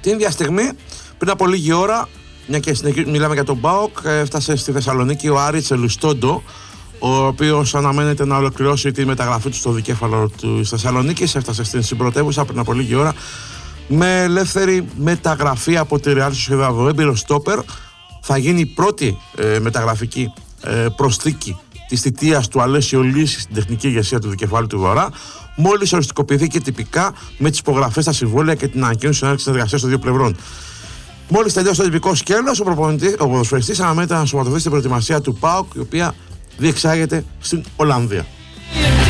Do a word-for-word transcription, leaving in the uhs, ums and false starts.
Την ίδια στιγμή, πριν από λίγη ώρα, μια και μιλάμε για τον ΠΑΟΚ, έφτασε στη Θεσσαλονίκη ο Άρης Ελουστόντο, ο οποίος αναμένεται να ολοκληρώσει τη μεταγραφή του στο δικέφαλο του Θεσσαλονίκης. Έφτασε στην συμπρωτεύουσα πριν από λίγη ώρα με ελεύθερη μεταγραφή από τη Real Sociedad. Ο έμπειρος στόπερ θα γίνει η πρώτη ε, μεταγραφική ε, προσθήκη της θητείας του Αλέσιο Λύση στην τεχνική ηγεσία του δικεφάλου του Βορρά, μόλις οριστικοποιηθεί και τυπικά με τις υπογραφές στα συμβόλαια και την ανακοίνωση συνέντευξης συνεργασίας των δύο πλευρών. Μόλις τελειώσει το τυπικό σκέλος, ο, ο ποδοσφαιριστής αναμένεται να σωματωθεί στην προετοιμασία του ΠΑΟΚ, η οποία διεξάγεται στην Ολλανδία.